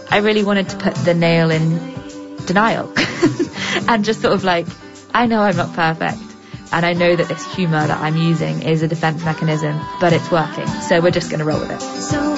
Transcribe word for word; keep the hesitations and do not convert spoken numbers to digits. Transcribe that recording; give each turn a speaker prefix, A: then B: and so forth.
A: I really wanted to put the nail in denial and just sort of like, I know I'm not perfect, and I know that this humour that I'm using is a defence mechanism, but it's working, so we're just going to roll with it. So